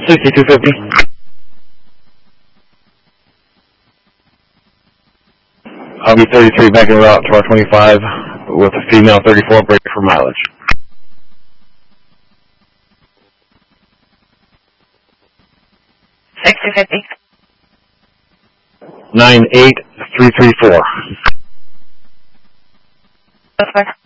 6250. I'll be 33 backing route to R25 with a female 34 break for mileage. 6250. 98334. That's fine.